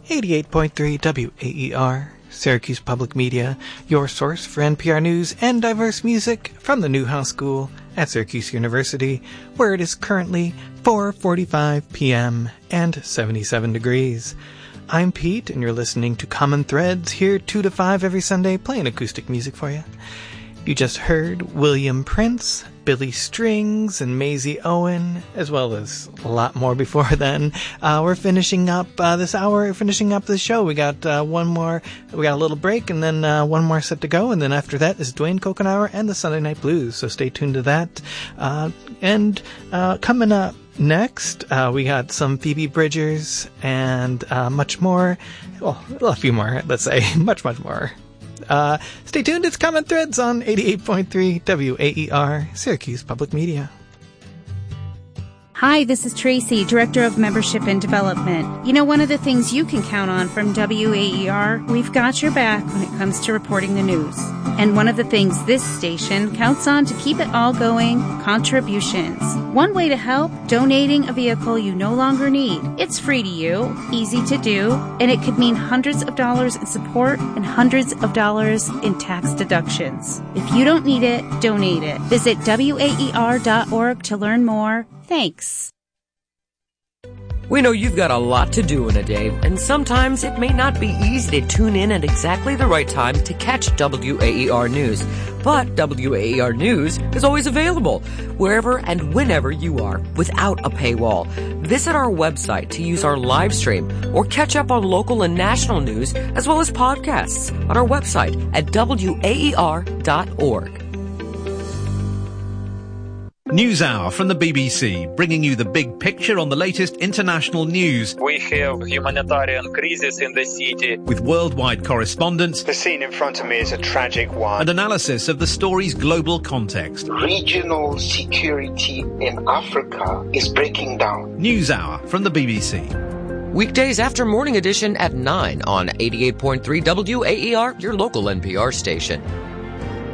88.3 WAER, Syracuse Public Media, your source for NPR news and diverse music from the Newhouse School at Syracuse University, where it is currently 4:45 p.m. and 77 degrees. I'm Pete, and you're listening to Common Threads, here 2 to 5 every Sunday, playing acoustic music for you. You just heard William Prince, Billy Strings, and Maisie Owen, as well as a lot more before then. We're finishing up this hour, finishing up the show. We got one more, we got a little break, and then one more set to go, and then after that is Dwayne Coconauer and the Sunday Night Blues, so stay tuned to that. And coming up next, we got some Phoebe Bridgers and much more, well, a few more, let's say, much more. Stay tuned, it's Common Threads on 88.3 WAER, Syracuse Public Media. Hi, this is Tracy, Director of Membership and Development. You know, one of the things you can count on from WAER, we've got your back when it comes to reporting the news. And one of the things this station counts on to keep it all going, contributions. One way to help, donating a vehicle you no longer need. It's free to you, easy to do, and it could mean hundreds of dollars in support and hundreds of dollars in tax deductions. If you don't need it, donate it. Visit WAER.org to learn more. Thanks. We know you've got a lot to do in a day, and sometimes it may not be easy to tune in at exactly the right time to catch WAER News. But WAER News is always available, wherever and whenever you are, without a paywall. Visit our website to use our live stream, or catch up on local and national news, as well as podcasts on our website at WAER.org. NewsHour from the BBC, bringing you the big picture on the latest international news. We have humanitarian crisis in the city. With worldwide correspondents. The scene in front of me is a tragic one. And analysis of the story's global context. Regional security in Africa is breaking down. NewsHour from the BBC. Weekdays after Morning Edition at 9 on 88.3 WAER, your local NPR station.